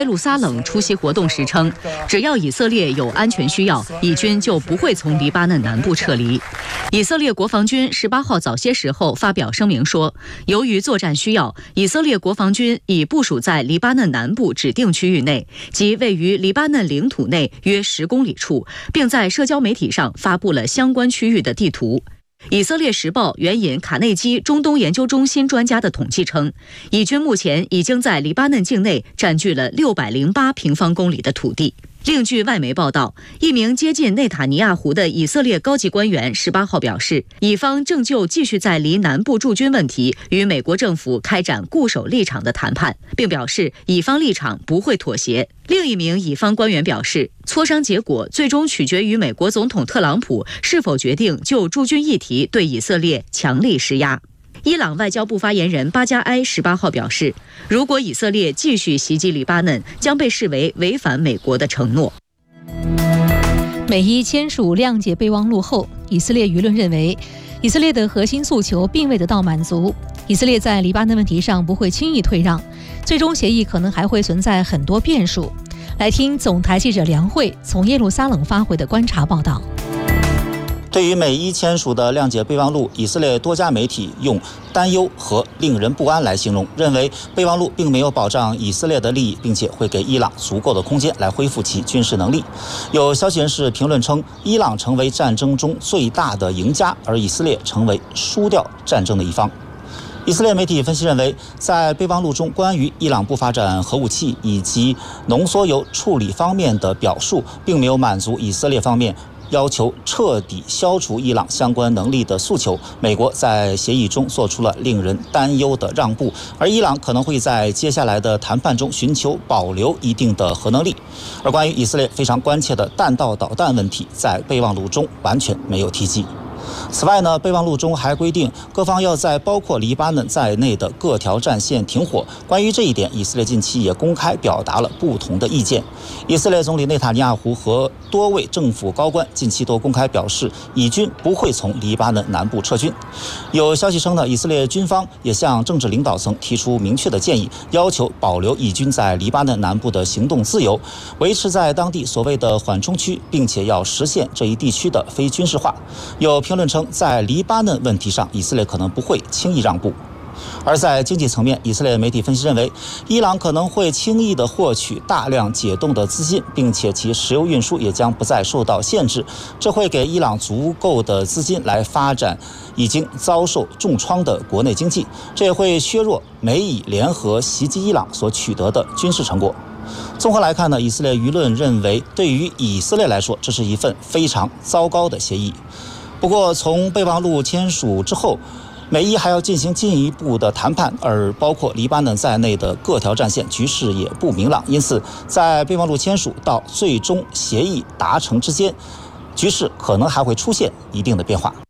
耶路撒冷出席活动时称，只要以色列有安全需要，以军就不会从黎巴嫩南部撤离。以色列国防军18号早些时候发表声明说，由于作战需要，以色列国防军已部署在黎巴嫩南部指定区域内，即位于黎巴嫩领土内约10公里处，并在社交媒体上发布了相关区域的地图。以色列时报援引卡内基中东研究中心专家的统计称，以军目前已经在黎巴嫩境内占据了608平方公里的土地。另据外媒报道，一名接近内塔尼亚胡的以色列高级官员18号表示，以方正就继续在黎南部驻军问题与美国政府开展固守立场的谈判，并表示以方立场不会妥协。另一名以方官员表示，磋商结果最终取决于美国总统特朗普是否决定就驻军议题对以色列强力施压。伊朗外交部发言人巴加埃18号表示，如果以色列继续袭击黎巴嫩，将被视为违反美国的承诺。 美伊签署谅解备忘录后，以色列舆论认为，以色列的核心诉求并未得到满足，以色列在黎巴嫩问题上不会轻易退让，最终协议可能还会存在很多变数。来听总台记者梁慧从耶路撒冷发回的观察报道。 对于美伊签署的谅解备忘录，以色列多家媒体用担忧和令人不安来形容，认为备忘录并没有保障以色列的利益，并且会给伊朗足够的空间来恢复其军事能力。有消息人士评论称，伊朗成为战争中最大的赢家，而以色列成为输掉战争的一方。以色列媒体分析认为，在备忘录中关于伊朗不发展核武器以及浓缩铀处理方面的表述，并没有满足以色列方面要求彻底消除伊朗相关能力的诉求。美国在协议中做出了令人担忧的让步，而伊朗可能会在接下来的谈判中寻求保留一定的核能力。而关于以色列非常关切的弹道导弹问题，在备忘录中完全没有提及。此外呢，备忘录中还规定各方要在包括黎巴嫩在内的各条战线停火。关于这一点，以色列近期也公开表达了不同的意见。以色列总理内塔尼亚胡和多位政府高官近期都公开表示，以军不会从黎巴嫩南部撤军。有消息称呢，以色列军方也向政治领导层提出明确的建议，要求保留以军在黎巴嫩南部的行动自由，维持在当地所谓的缓冲区，并且要实现这一地区的非军事化。有评论称，在黎巴嫩问题上，以色列可能不会轻易让步。而在经济层面，以色列媒体分析认为，伊朗可能会轻易地获取大量解冻的资金，并且其石油运输也将不再受到限制，这会给伊朗足够的资金来发展已经遭受重创的国内经济，这也会削弱美以联合袭击伊朗所取得的军事成果。综合来看呢，以色列舆论认为，对于以色列来说，这是一份非常糟糕的协议。不过，从备忘录签署之后，美伊还要进行进一步的谈判，而包括黎巴嫩在内的各条战线局势也不明朗，因此在备忘录签署到最终协议达成之间，局势可能还会出现一定的变化。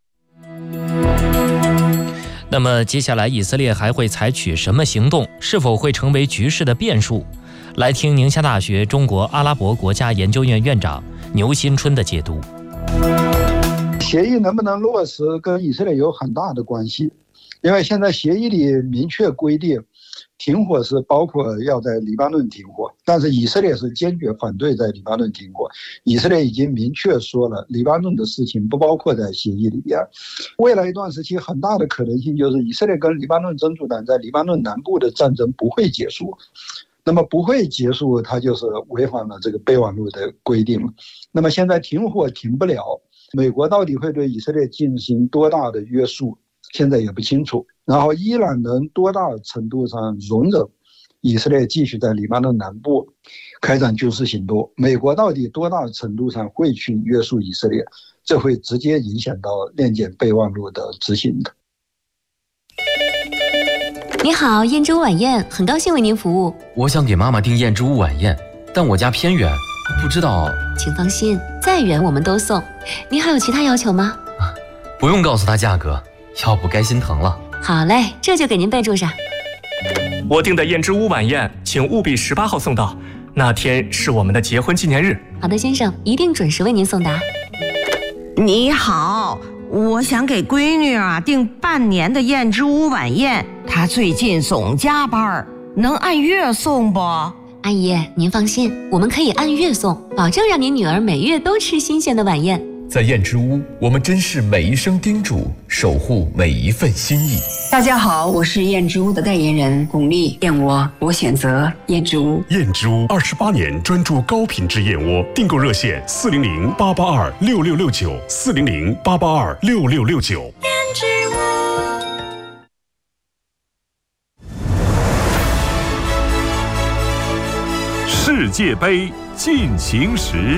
那么接下来以色列还会采取什么行动？是否会成为局势的变数？来听宁夏大学中国阿拉伯国家研究院院长牛新春的解读。 协议能不能落实跟以色列有很大的关系，因为现在协议里明确规定停火是包括要在黎巴嫩停火，但是以色列是坚决反对在黎巴嫩停火。以色列已经明确说了，黎巴嫩的事情不包括在协议里边。未来一段时期很大的可能性就是以色列跟黎巴嫩真主党在黎巴嫩南部的战争不会结束，那么不会结束，它就是违反了这个备忘录的规定。那么现在停火停不了，美国到底会对以色列进行多大的约束，现在也不清楚。然后伊朗能多大程度上容忍以色列继续在黎巴嫩南部开展军事行动，美国到底多大程度上会去约束以色列，这会直接影响到谅解备忘录的执行的。 你好，燕之屋晚宴，很高兴为您服务。 我想给妈妈订燕之屋晚宴，但我家偏远，不知道。 请放心，再远我们都送。您还有其他要求吗？ 不用告诉她价格，要不该心疼了。 好嘞，这就给您备注上。 我订的燕之屋晚宴，请务必18号送到，那天是我们的结婚纪念日。 好的，先生，一定准时为您送达。 你好，我想给闺女订半年的燕之屋晚宴，她最近总加班，能按月送不？ 阿姨，您放心，我们可以按月送，保证让您女儿每月都吃新鲜的晚宴。 在燕之屋，我们珍视每一声叮嘱，守护每一份心意。 大家好，我是燕之屋的代言人巩俐，燕窝我选择燕之屋。 燕之屋28年专注高品质燕窝，订购热线400-882-6669，400-882-6669。燕之屋。世界杯进行时。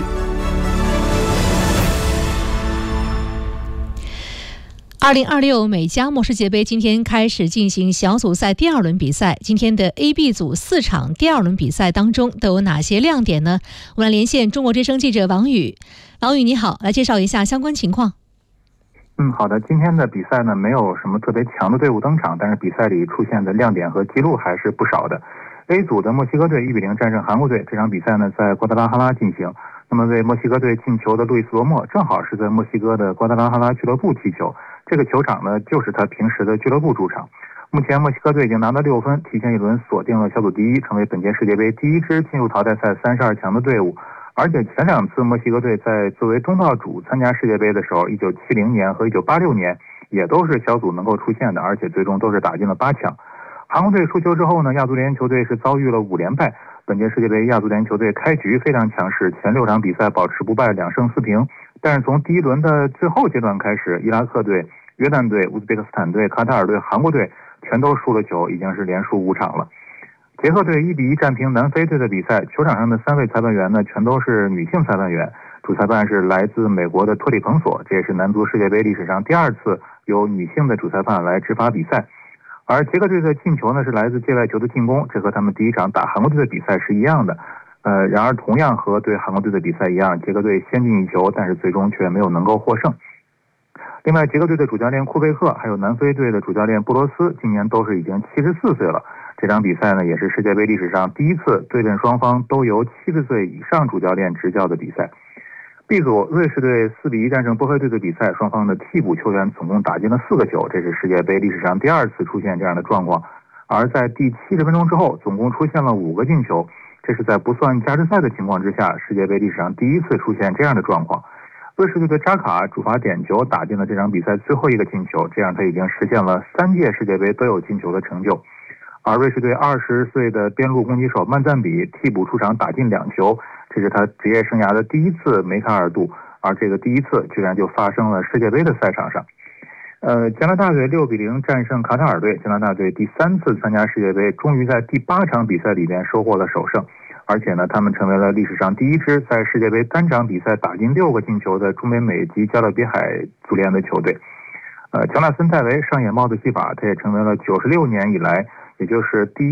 2026美加墨世界杯今天开始进行小组赛第2轮比赛。今天的 A、B 组4场第2轮比赛当中都有哪些亮点呢？我们来连线中国之声记者王宇。王宇你好，来介绍一下相关情况。 好的。今天的比赛呢，没有什么特别强的队伍登场，但是比赛里出现的亮点和记录还是不少的。A 组的墨西哥队1-0战胜韩国队，这场比赛呢在瓜达拉哈拉进行。那么为墨西哥队进球的路易斯罗莫正好是在墨西哥的瓜达拉哈拉俱乐部踢球，这个球场呢就是他平时的俱乐部主场。目前墨西哥队已经拿到6分，提前一轮锁定了小组第1，成为本届世界杯第1支进入淘汰赛32强的队伍。而且前2次墨西哥队在作为东道主参加世界杯的时候，1970年和1986年也都是小组能够出现的，而且最终都是打进了8强。韩国队输球之后呢，亚足联球队是遭遇了5连败。本届世界杯亚足联球队开局非常强势，前6场比赛保持不败，2胜4平。但是从第1轮的最后阶段开始，伊拉克队、约旦队、乌兹别克斯坦队、卡塔尔队、韩国队全都输了球，已经是连输5场了。捷克队1-1战平南非队的比赛，球场上的3位裁判员呢全都是女性裁判员，主裁判是来自美国的托里彭索，这也是男足世界杯历史上第2次由女性的主裁判来执法比赛。而捷克队的进球呢是来自界外球的进攻，这和他们第1场打韩国队的比赛是一样的。然而同样和对韩国队的比赛一样，捷克队先进1球，但是最终却没有能够获胜。另外，捷克队的主教练库贝克还有南非队的主教练布罗斯今年都是已经74岁了。这场比赛呢也是世界杯历史上第1次对阵双方都由70岁以上主教练执教的比赛。B 组瑞士队4-1战胜波黑队的比赛，双方的替补球员总共打进了4个球，这是世界杯历史上第2次出现这样的状况。而在第70分钟之后，总共出现了5个进球，这是在不算加时赛的情况之下，世界杯历史上第1次出现这样的状况。瑞士队的扎卡主罚点球打进了这场比赛最后1个进球，这样他已经实现了3届世界杯都有进球的成就。而瑞士队20岁的边路攻击手曼赞比替补出场打进2球，这是他职业生涯的第1次梅开2度，而这个第1次居然就发生了世界杯的赛场上。加拿大队6-0战胜卡塔尔队，加拿大队第3次参加世界杯，终于在第8场比赛里边收获了首胜，而且呢，他们成为了历史上第1支在世界杯单场比赛打进6个进球的中美美及加勒比海足联的球队。乔纳森·戴维上演帽子戏法，他也成为了96年以来，也就是第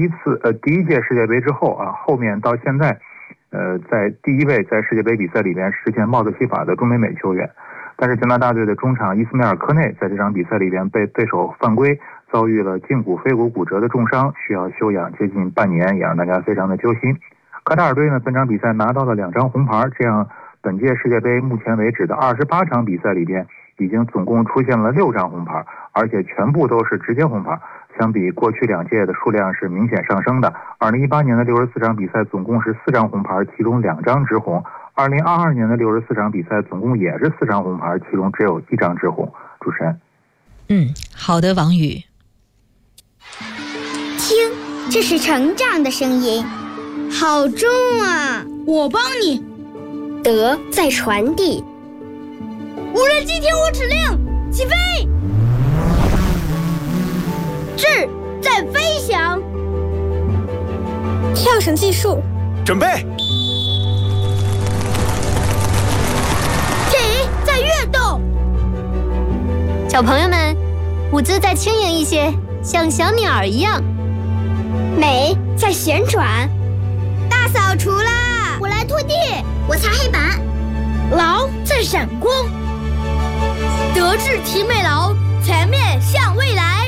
1届世界杯之后后面到现在，在第1位在世界杯比赛里边实现帽子戏法的中美美球员。但是加拿大队的中场伊斯梅尔·科内在这场比赛里边被对手犯规，遭遇了胫骨腓骨骨折的重伤，需要休养接近半年，也让大家非常的揪心。卡塔尔队呢，本场比赛拿到了2张红牌，这样本届世界杯目前为止的28场比赛里边，已经总共出现了6张红牌，而且全部都是直接红牌，相比过去2届的数量是明显上升的。2018年的64场比赛总共是4张红牌，其中2张直红。2022年的64场比赛总共也是4张红牌，其中只有1张直红。主持人。 好的，王宇。 听，这是成长的声音，好重啊！ 我帮你。 德在传递。 无人机听我指令，起飞！智在飞翔。 跳绳技术， 准备。 体在跃动。 小朋友们，舞姿再轻盈一些，像小鸟儿一样。 美在旋转。 大扫除啦！ 我来拖地，我擦黑板。 劳在闪光。德智体美劳，全面向未来。